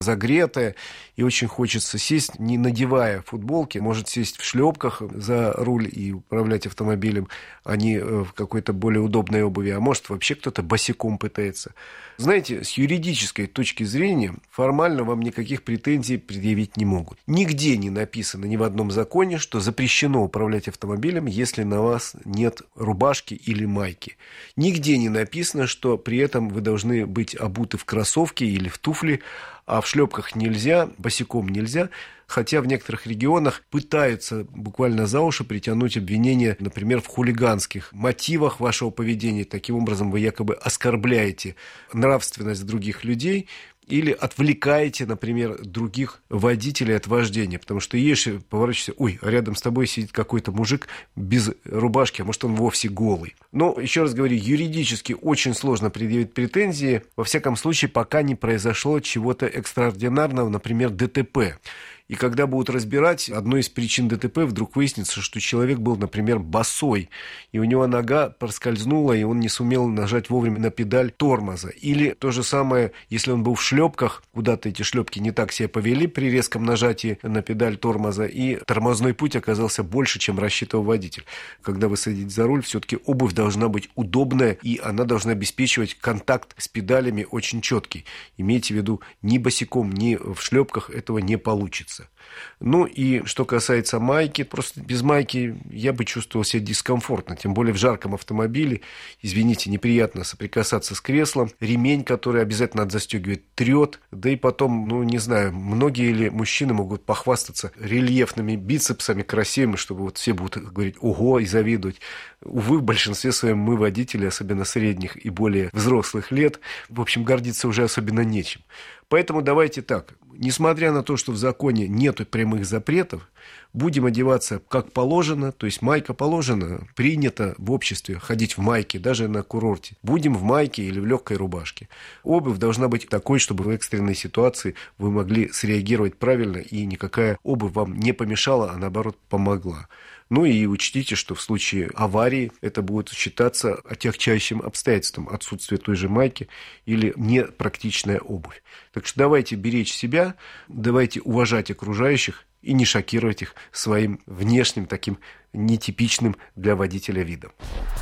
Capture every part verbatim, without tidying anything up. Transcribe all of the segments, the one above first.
загретая, и очень хочется сесть, не надевая футболки, может сесть в шлепках за руль и управлять автомобилем, а не в какой-то более удобной обуви, а может вообще кто-то босиком пытается. Знаете, с юридической точки зрения формально вам никаких претензий предъявить не могут. Нигде не написано, ни в одном законе, что запрещено управлять автомобилем, если на вас нет рубашки или майки. Нигде не написано, что при этом вы должны быть обуты в кроссовки или в туфли, а в шлепках нельзя, босиком нельзя, хотя в некоторых регионах пытаются буквально за уши притянуть обвинения, например, в хулиганских мотивах вашего поведения. Таким образом, вы якобы оскорбляете нравственность других людей или отвлекаете, например, других водителей от вождения. Потому что едешь, поворачиваешься, ой, а рядом с тобой сидит какой-то мужик без рубашки, а может, он вовсе голый. Но, еще раз говорю, юридически очень сложно предъявить претензии, во всяком случае, пока не произошло чего-то экстраординарного, например, ДТП. И когда будут разбирать, одной из причин ДТП вдруг выяснится, что человек был, например, босой, и у него нога проскользнула, и он не сумел нажать вовремя на педаль тормоза. Или то же самое, если он был в шлепках, куда-то эти шлепки не так себя повели при резком нажатии на педаль тормоза, и тормозной путь оказался больше, чем рассчитывал водитель. Когда вы садитесь за руль, все-таки обувь должна быть удобная, и она должна обеспечивать контакт с педалями очень четкий. Имейте в виду, ни босиком, ни в шлепках этого не получится. Ну и что касается майки, просто без майки я бы чувствовал себя дискомфортно, тем более в жарком автомобиле. Извините, неприятно соприкасаться с креслом. Ремень, который обязательно надо застегивать, трет. Да и потом, ну не знаю, многие или мужчины могут похвастаться рельефными бицепсами красивыми, чтобы вот все будут говорить «ого» и завидовать. Увы, в большинстве своем мы, водители, особенно средних и более взрослых лет, в общем, гордиться уже особенно нечем. Поэтому давайте так, несмотря на то, что в законе нет прямых запретов, будем одеваться как положено, то есть майка положена, принято в обществе ходить в майке, даже на курорте. Будем в майке или в легкой рубашке. Обувь должна быть такой, чтобы в экстренной ситуации вы могли среагировать правильно, и никакая обувь вам не помешала, а наоборот помогла. Ну и учтите, что в случае аварии это будет считаться отягчающим обстоятельством отсутствие той же майки или непрактичная обувь. Так что давайте беречь себя, давайте уважать окружающих и не шокировать их своим внешним таким нетипичным для водителя видом.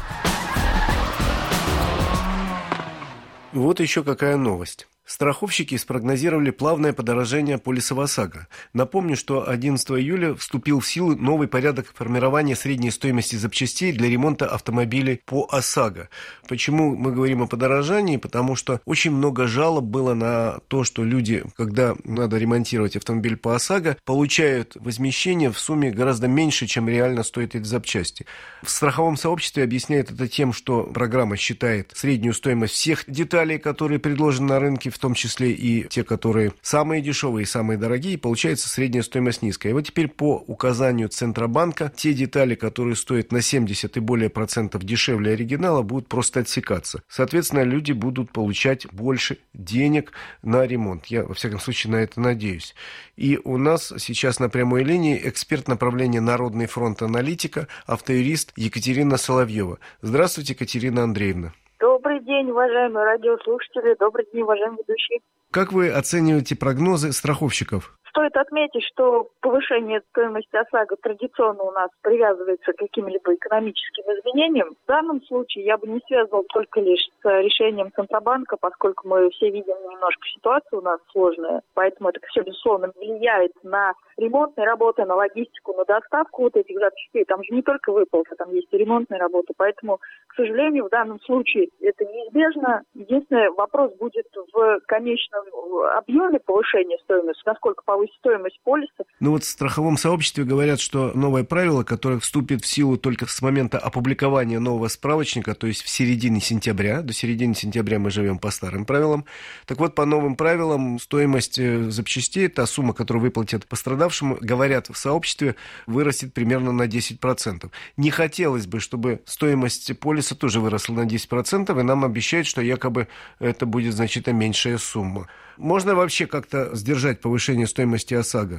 Вот еще какая новость. Страховщики спрогнозировали плавное подорожание полиса ОСАГО. Напомню, что одиннадцатого июля вступил в силу новый порядок формирования средней стоимости запчастей для ремонта автомобилей по ОСАГО. Почему мы говорим о подорожании? Потому что очень много жалоб было на то, что люди, когда надо ремонтировать автомобиль по ОСАГО, получают возмещение в сумме гораздо меньше, чем реально стоят эти запчасти. В страховом сообществе объясняют это тем, что программа считает среднюю стоимость всех деталей, которые предложены на рынке, в том числе и те, которые самые дешевые и самые дорогие, получается средняя стоимость низкая. И вот теперь по указанию Центробанка те детали, которые стоят на семьдесят и более процентов дешевле оригинала, будут просто отсекаться. Соответственно, люди будут получать больше денег на ремонт. Я, во всяком случае, на это надеюсь. И у нас сейчас на прямой линии эксперт направления Народный фронт аналитика, автоюрист Екатерина Соловьева. Здравствуйте, Екатерина Андреевна. Добрый день, уважаемые радиослушатели. Добрый день, уважаемые ведущие. Как вы оцениваете прогнозы страховщиков? Стоит отметить, что повышение стоимости ОСАГО традиционно у нас привязывается к каким-либо экономическим изменениям. В данном случае я бы не связывал только лишь с решением Центробанка, поскольку мы все видим немножко ситуацию у нас сложная, поэтому это все, безусловно, влияет на ремонтные работы, на логистику, на доставку вот этих запчастей. Там же не только выплаты, там есть и ремонтные работы, поэтому, к сожалению, в данном случае это неизбежно. Единственный вопрос будет в конечном объеме повышения стоимости, насколько повысится стоимость полиса. Ну вот в страховом сообществе говорят, что новое правило, которое вступит в силу только с момента опубликования нового справочника, то есть в середине сентября, до середины сентября мы живем по старым правилам. Так вот, по новым правилам стоимость запчастей, та сумма, которую выплатят пострадавшему, говорят в сообществе, вырастет примерно на десять процентов. Не хотелось бы, чтобы стоимость полиса тоже выросла на десять процентов, и нам обещают, что якобы это будет значительно меньшая сумма. Можно вообще как-то сдержать повышение стоимости ОСАГО?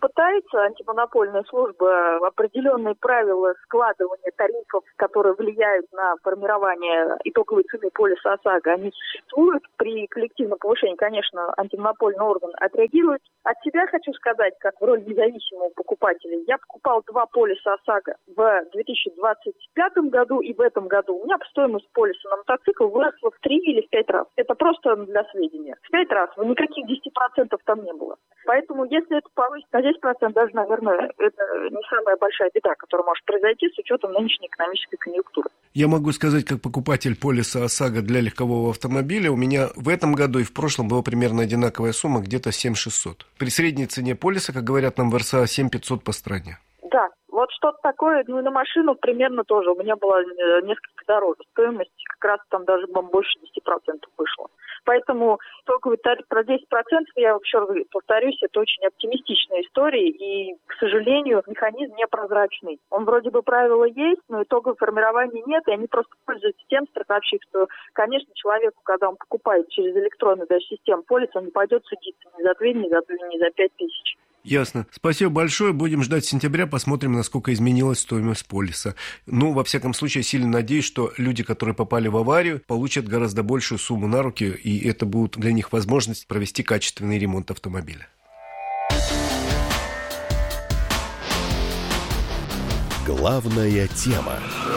пытается антимонопольная служба определенные правила складывания тарифов, которые влияют на формирование итоговой цены полиса ОСАГО, они существуют. При коллективном повышении, конечно, антимонопольный орган отреагирует. От себя хочу сказать, как в роли независимого покупателя. Я покупал два полиса ОСАГО в две тысячи двадцать пятом году и в этом году. У меня стоимость полиса на мотоцикл выросла в три или в пять раз. Это просто для сведения. В пять раз. Никаких десяти процентов там не было. Поэтому, если это повысить на десять процентов, даже, наверное, это не самая большая беда, которая может произойти с учетом нынешней экономической конъюнктуры. Я могу сказать, как покупатель полиса ОСАГО для легкового автомобиля, у меня в этом году и в прошлом была примерно одинаковая сумма, где-то семь тысяч шестьсот. При средней цене полиса, как говорят нам в эр эс а, семь тысяч пятьсот по стране. Да, вот что-то такое, ну и на машину примерно тоже. У меня была несколько дороже стоимость, как раз там даже больше десяти процентов вышло. Поэтому итоговый тариф про десять процентов, я вообще повторюсь, это очень оптимистичная история, и, к сожалению, механизм непрозрачный. Он вроде бы правила есть, но итогового формирования нет, и они просто пользуются тем, страховщик, что, конечно, человеку, когда он покупает через электронную даже систему полис, он не пойдет судиться ни за две, ни за, ни за пять тысяч. Ясно. Спасибо большое. Будем ждать сентября, посмотрим, насколько изменилась стоимость полиса. Ну, во всяком случае, сильно надеюсь, что люди, которые попали в аварию, получат гораздо большую сумму на руки, и это будет для них возможность провести качественный ремонт автомобиля. Главная тема.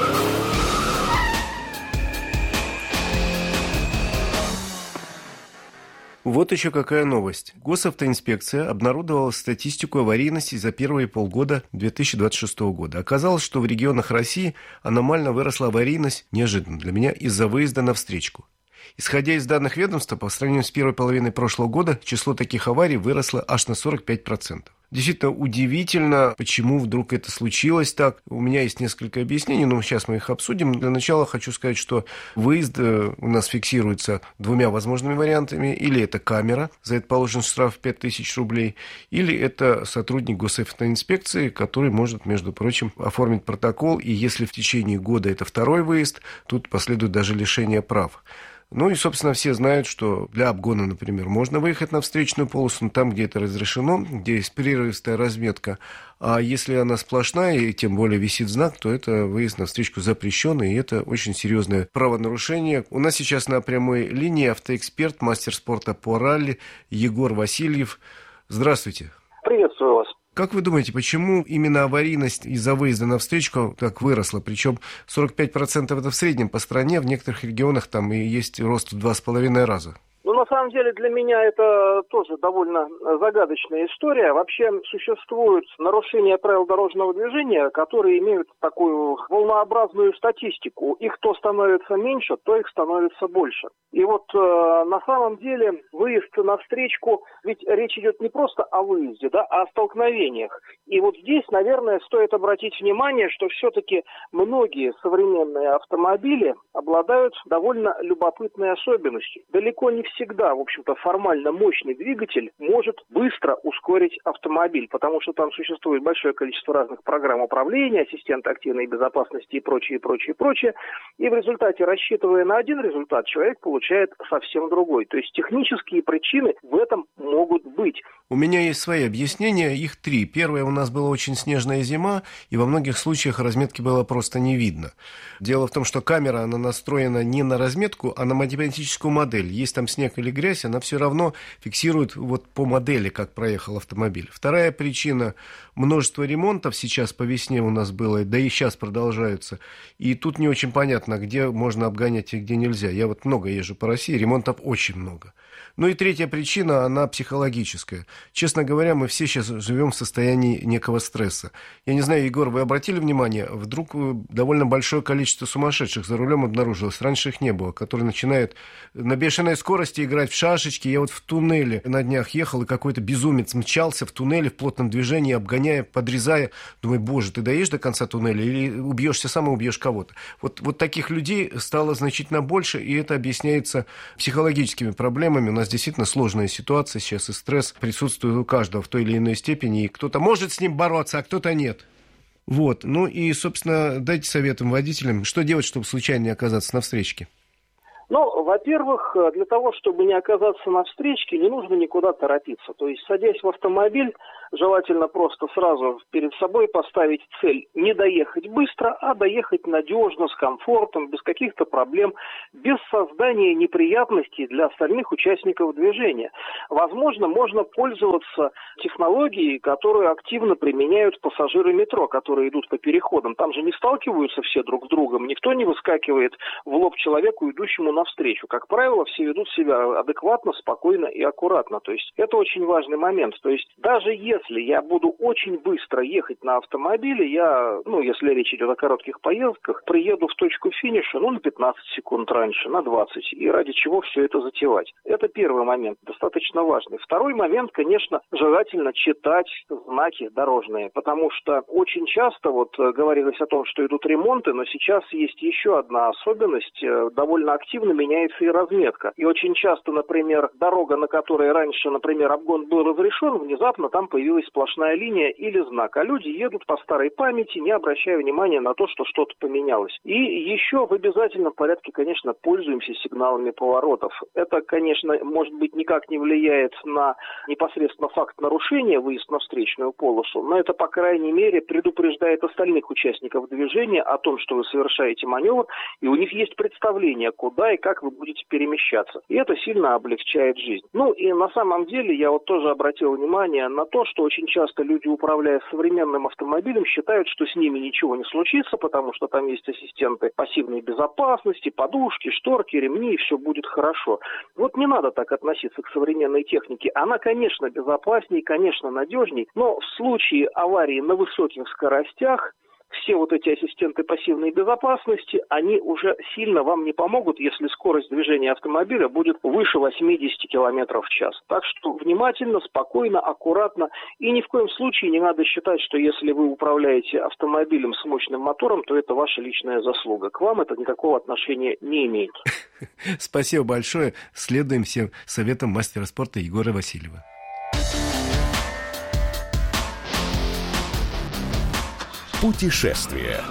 Вот еще какая новость. Госавтоинспекция обнародовала статистику аварийности за первые полгода две тысячи двадцать шестого года. Оказалось, что в регионах России аномально выросла аварийность, неожиданно для меня, из-за выезда на встречку. Исходя из данных ведомства, по сравнению с первой половиной прошлого года, число таких аварий выросло аж на сорок пять процентов. Действительно удивительно, почему вдруг это случилось так. У меня есть несколько объяснений, но сейчас мы их обсудим. Для начала хочу сказать, что выезд у нас фиксируется двумя возможными вариантами. Или это камера, за это положен штраф пять тысяч рублей, или это сотрудник госавтоинспекции, который может, между прочим, оформить протокол. И если в течение года это второй выезд, тут последует даже лишение прав. Ну и, собственно, все знают, что для обгона, например, можно выехать на встречную полосу, там, где это разрешено, где есть прерывистая разметка. А если она сплошная, и тем более висит знак, то это выезд на встречку запрещен, и это очень серьезное правонарушение. У нас сейчас на прямой линии автоэксперт, мастер спорта по ралли Егор Васильев. Здравствуйте. Приветствую вас. Как вы думаете, почему именно аварийность из-за выезда на встречку так выросла? Причем сорок пять процентов это в среднем по стране, в некоторых регионах там и есть рост в два с половиной раза. Ну, на самом деле, для меня это тоже довольно загадочная история. Вообще существуют нарушения правил дорожного движения, которые имеют такую волнообразную статистику. Их то становится меньше, то их становится больше. И вот э, на самом деле выезд на встречку, ведь речь идет не просто о выезде, да, а о столкновениях. И вот здесь, наверное, стоит обратить внимание, что все-таки многие современные автомобили обладают довольно любопытной особенностью. Далеко не всегда, в общем-то, формально мощный двигатель может быстро ускорить автомобиль, потому что там существует большое количество разных программ управления, ассистента активной безопасности и прочее, прочее, прочее. И в результате, рассчитывая на один результат, человек получает совсем другой. То есть технические причины в этом могут быть. У меня есть свои объяснения, их три. Первое, у нас была очень снежная зима, и во многих случаях разметки было просто не видно. Дело в том, что камера, она настроена не на разметку, а на математическую модель. Есть там снег или грязь, она все равно фиксирует вот по модели, как проехал автомобиль. Вторая причина – множество ремонтов сейчас по весне у нас было, да и сейчас продолжаются. И тут не очень понятно, где можно обгонять и где нельзя. Я вот много езжу по России, ремонтов очень много. Ну и третья причина, она психологическая. Честно говоря, мы все сейчас живем в состоянии некого стресса. Я не знаю, Егор, вы обратили внимание, вдруг довольно большое количество сумасшедших за рулем обнаружилось, раньше их не было, которые начинают на бешеной скорости играть в шашечки. Я вот в туннеле на днях ехал, и какой-то безумец мчался в туннеле в плотном движении, обгоняя, подрезая. Думаю, боже, ты доедешь до конца туннеля или убьешься сам и убьешь кого-то? Вот, вот таких людей стало значительно больше, и это объясняется психологическими проблемами. У нас действительно сложная ситуация сейчас, и стресс присутствует у каждого в той или иной степени, и кто-то может с ним бороться, а кто-то нет. Вот, ну и, собственно, дайте советам водителям, что делать, чтобы случайно не оказаться на встречке. Ну, во-первых, для того, чтобы не оказаться на встречке, не нужно никуда торопиться. То есть, садясь в автомобиль, желательно просто сразу перед собой поставить цель не доехать быстро, а доехать надежно, с комфортом, без каких-то проблем, без создания неприятностей для остальных участников движения. Возможно, можно пользоваться технологией, которую активно применяют пассажиры метро, которые идут по переходам. Там же не сталкиваются все друг с другом, никто не выскакивает в лоб человеку, идущему навстречу. Как правило, все ведут себя адекватно, спокойно и аккуратно. То есть это очень важный момент. То есть даже если я буду очень быстро ехать на автомобиле, я, ну, если речь идет о коротких поездках, приеду в точку финиша, ну, на пятнадцать секунд раньше, на двадцать. И ради чего все это затевать? Это первый момент, достаточно важный. Второй момент, конечно, желательно читать знаки дорожные, потому что очень часто вот говорилось о том, что идут ремонты, но сейчас есть еще одна особенность, довольно активно меняется и разметка. И очень часто, например, дорога, на которой раньше, например, обгон был разрешен, внезапно там появилась сплошная линия или знак. А люди едут по старой памяти, не обращая внимания на то, что что-то поменялось. И еще в обязательном порядке, конечно, пользуемся сигналами поворотов. Это, конечно, может быть, никак не влияет на непосредственно факт нарушения, выезд на встречную полосу, но это, по крайней мере, предупреждает остальных участников движения о том, что вы совершаете маневр, и у них есть представление, куда и как вы будете перемещаться. И это сильно облегчает жизнь. Ну и на самом деле я вот тоже обратил внимание на то, что очень часто люди, управляя современным автомобилем, считают, что с ними ничего не случится, потому что там есть ассистенты пассивной безопасности, подушки, шторки, ремни, и все будет хорошо. Вот не надо так относиться к современной технике. Она, конечно, безопаснее, конечно, надежней, но в случае аварии на высоких скоростях все вот эти ассистенты пассивной безопасности, они уже сильно вам не помогут, если скорость движения автомобиля будет выше восемьдесят километров в час. Так что внимательно, спокойно, аккуратно. И ни в коем случае не надо считать, что если вы управляете автомобилем с мощным мотором, то это ваша личная заслуга. К вам это никакого отношения не имеет. Спасибо большое. Следуем всем советам мастера спорта Егора Васильева. Путешествие.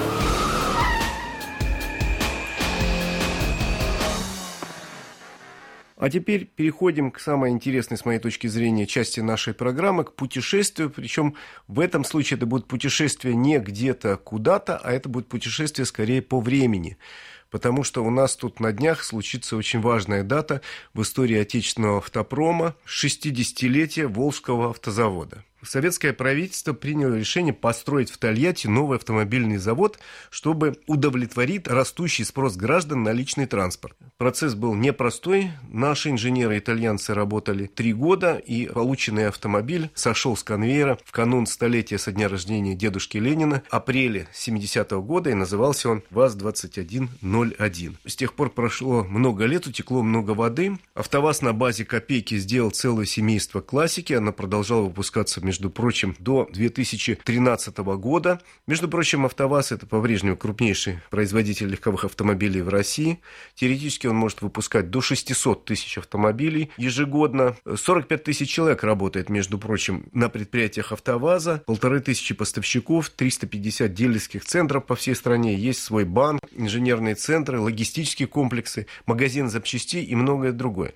А теперь переходим к самой интересной, с моей точки зрения, части нашей программы, к путешествию. Причем в этом случае это будет путешествие не где-то куда-то, а это будет путешествие скорее по времени. Потому что у нас тут на днях случится очень важная дата в истории отечественного автопрома – шестидесятилетие Волжского автозавода. Советское правительство приняло решение построить в Тольятти новый автомобильный завод, чтобы удовлетворить растущий спрос граждан на личный транспорт. Процесс был непростой. Наши инженеры-итальянцы работали три года, и полученный автомобиль сошел с конвейера в канун столетия со дня рождения дедушки Ленина, апреля семидесятого года, и назывался он ВАЗ двадцать один ноль один. С тех пор прошло много лет, утекло много воды. АвтоВАЗ на базе копейки сделал целое семейство классики. Она продолжала выпускаться в между прочим, до две тысячи тринадцатого года. Между прочим, АвтоВАЗ – это по-прежнему крупнейший производитель легковых автомобилей в России. Теоретически он может выпускать до шестисот тысяч автомобилей ежегодно. сорок пять тысяч человек работает, между прочим, на предприятиях АвтоВАЗа. Полторы тысячи поставщиков, триста пятьдесят дилерских центров по всей стране. Есть свой банк, инженерные центры, логистические комплексы, магазин запчастей и многое другое.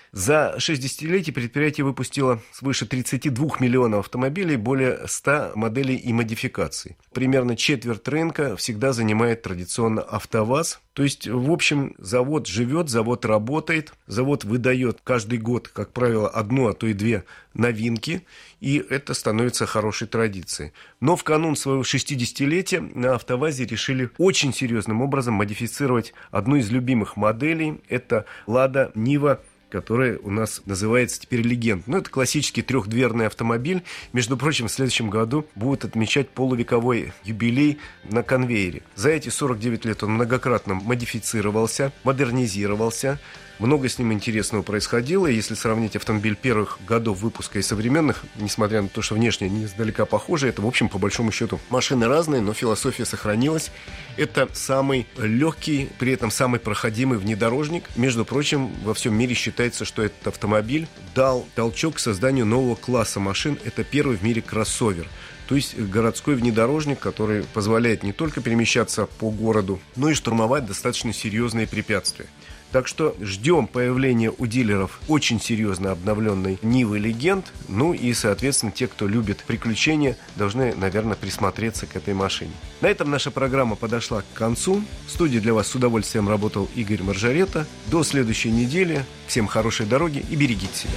За шесть десятилетий предприятие выпустило свыше тридцати двух миллионов автомобилей, более ста моделей и модификаций. Примерно четверть рынка всегда занимает традиционно АвтоВАЗ. То есть, в общем, завод живет, завод работает, завод выдает каждый год, как правило, одну, а то и две новинки, и это становится хорошей традицией. Но в канун своего шестидесятилетия на АвтоВАЗе решили очень серьезным образом модифицировать одну из любимых моделей. Это «Лада Нива», которая у нас называется теперь «Легенд». Ну, это классический трехдверный автомобиль. Между прочим, в следующем году будет отмечать полувековой юбилей на конвейере. За эти сорок девять лет он многократно модифицировался, модернизировался. Много с ним интересного происходило. Если сравнить автомобиль первых годов выпуска и современных, несмотря на то, что внешне не издалека похожи, это, в общем, по большому счету, машины разные, но философия сохранилась. Это самый легкий, при этом самый проходимый внедорожник. Между прочим, во всем мире считается, что этот автомобиль дал толчок к созданию нового класса машин. Это первый в мире кроссовер. То есть городской внедорожник, который позволяет не только перемещаться по городу, но и штурмовать достаточно серьезные препятствия. Так что ждем появления у дилеров очень серьезно обновленной Нивы Легенд. Ну и, соответственно, те, кто любит приключения, должны, наверное, присмотреться к этой машине. На этом наша программа подошла к концу. В студии для вас с удовольствием работал Игорь Маржарета. До следующей недели. Всем хорошей дороги и берегите себя.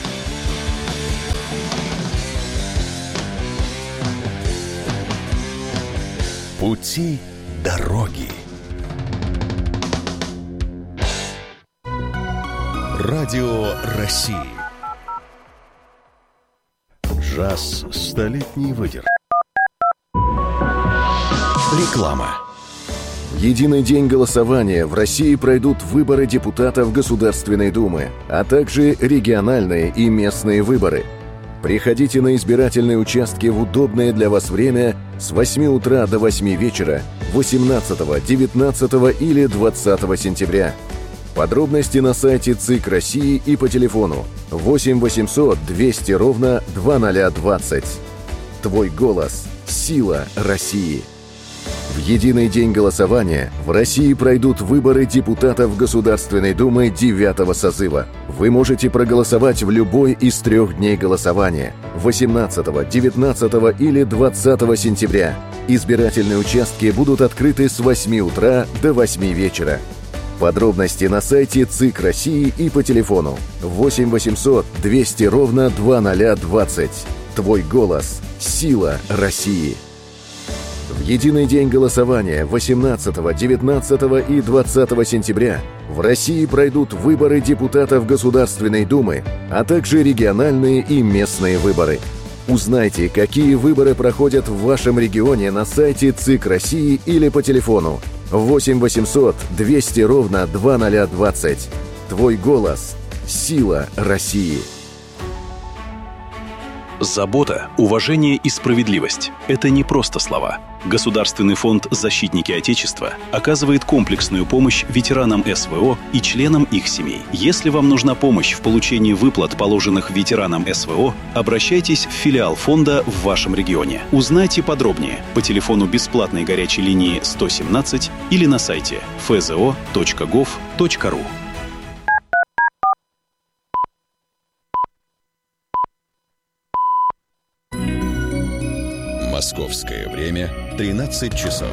Пути дороги. Радио России. Джаз столетней выдержки. Реклама. В единый день голосования в России пройдут выборы депутатов Государственной Думы, а также региональные и местные выборы. Приходите на избирательные участки в удобное для вас время с восьми утра до восьми вечера восемнадцатого, девятнадцатого или двадцатого сентября. Подробности на сайте ЦИК России и по телефону восемь восемьсот двести ровно двадцать двадцать. Твой голос – сила России. В единый день голосования в России пройдут выборы депутатов Государственной Думы девятого созыва. Вы можете проголосовать в любой из трех дней голосования – восемнадцатого, девятнадцатого или двадцатого сентября. Избирательные участки будут открыты с восьми утра до восьми вечера. Подробности на сайте ЦИК России и по телефону восемь восемьсот двести ровно двадцать двадцать. Твой голос – сила России. В единый день голосования восемнадцатого, девятнадцатого и двадцатого сентября в России пройдут выборы депутатов Государственной Думы, а также региональные и местные выборы. Узнайте, какие выборы проходят в вашем регионе на сайте ЦИК России или по телефону восемь восемьсот двести ровно двадцать двадцать. Твой голос – сила России. Забота, уважение и справедливость – это не просто слова. Государственный фонд «Защитники Отечества» оказывает комплексную помощь ветеранам СВО и членам их семей. Если вам нужна помощь в получении выплат, положенных ветеранам СВО, обращайтесь в филиал фонда в вашем регионе. Узнайте подробнее по телефону бесплатной горячей линии сто семнадцать или на сайте эф зэ о точка гов точка ру. Московское время тринадцать часов.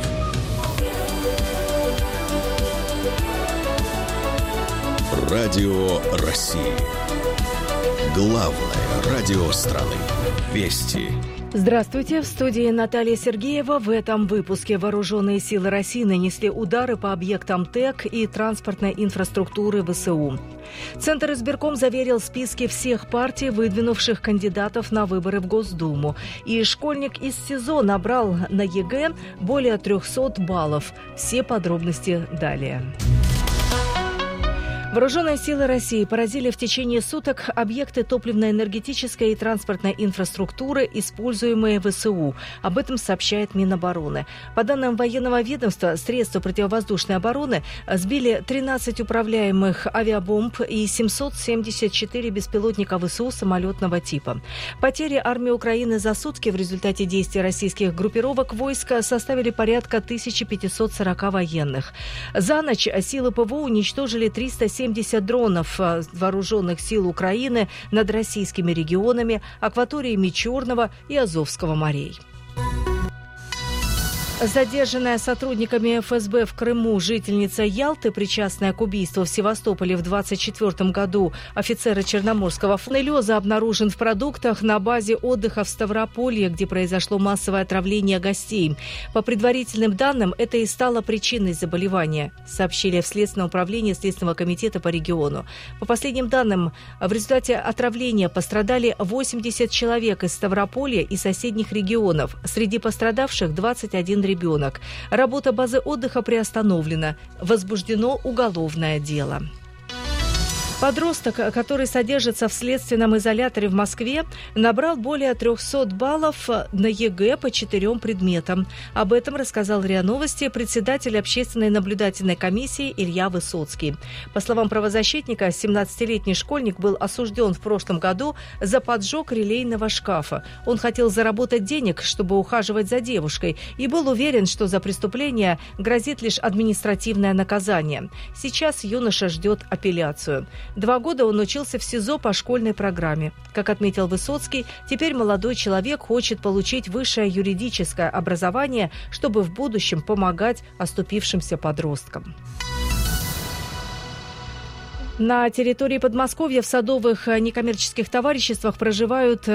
Радио России. Главное радио страны. Вести. Здравствуйте. В студии Наталья Сергеева. В этом выпуске вооруженные силы России нанесли удары по объектам ТЭК и транспортной инфраструктуры ВСУ. Центр избирком заверил списки всех партий, выдвинувших кандидатов на выборы в Госдуму. И школьник из СИЗО набрал на ЕГЭ более трехсот баллов. Все подробности далее. Вооруженные силы России поразили в течение суток объекты топливно-энергетической и транспортной инфраструктуры, используемые ВСУ. Об этом сообщает Минобороны. По данным военного ведомства, средства противовоздушной обороны сбили тринадцать управляемых авиабомб и семьсот семьдесят четыре беспилотника ВСУ самолетного типа. Потери армии Украины за сутки в результате действий российских группировок войска составили порядка тысяча пятьсот сорок военных. За ночь силы ПВО уничтожили триста семьдесят дронов вооруженных сил Украины над российскими регионами, акваториями Черного и Азовского морей. Задержанная сотрудниками эф эс бэ в Крыму жительница Ялты, причастная к убийству в Севастополе в двадцать четвёртом году офицера Черноморского флота, обнаружен в продуктах на базе отдыха в Ставрополье, где произошло массовое отравление гостей. По предварительным данным, это и стало причиной заболевания, сообщили в Следственном управлении Следственного комитета по региону. По последним данным, в результате отравления пострадали восемьдесят человек из Ставрополья и соседних регионов. Среди пострадавших двадцать один ребенок. Работа базы отдыха приостановлена. Возбуждено уголовное дело. Подросток, который содержится в следственном изоляторе в Москве, набрал более трехсот баллов на ЕГЭ по четырем предметам. Об этом рассказал РИА Новости председатель общественной наблюдательной комиссии Илья Высоцкий. По словам правозащитника, семнадцатилетний школьник был осужден в прошлом году за поджог релейного шкафа. Он хотел заработать денег, чтобы ухаживать за девушкой, и был уверен, что за преступление грозит лишь административное наказание. Сейчас юноша ждет апелляцию. Два года он учился в СИЗО по школьной программе. Как отметил Высоцкий, теперь молодой человек хочет получить высшее юридическое образование, чтобы в будущем помогать оступившимся подросткам. На территории Подмосковья в садовых некоммерческих товариществах проживают